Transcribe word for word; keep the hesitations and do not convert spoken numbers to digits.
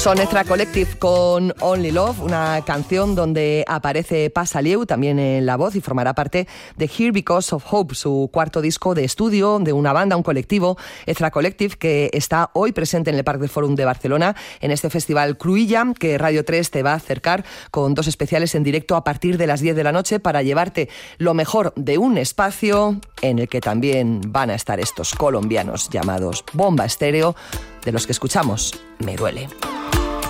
Son Ezra Collective con Only Love, una canción donde aparece Paz Alieu también en la voz y formará parte de Here Because of Hope, su cuarto disco de estudio de una banda, un colectivo, Ezra Collective, que está hoy presente en el Parc de Fòrum de Barcelona, en este festival Cruïlla, que Radio tres te va a acercar con dos especiales en directo a partir de las diez de la noche para llevarte lo mejor de un espacio en el que también van a estar estos colombianos llamados Bomba Estéreo, de los que escuchamos Me Duele.